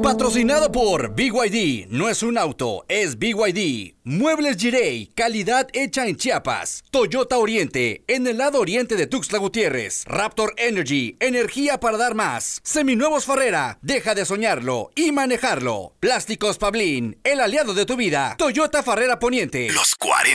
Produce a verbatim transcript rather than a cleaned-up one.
Patrocinado por B Y D. No es un auto, es B Y D. Muebles Girey, calidad hecha en Chiapas. Toyota Oriente, en el lado oriente de Tuxtla Gutiérrez. Raptor Energy, energía para dar más. Seminuevos Farrera, deja de soñarlo y manejarlo. Plásticos Pablín, el aliado de tu vida. Toyota Farrera Poniente. Los cuarenta.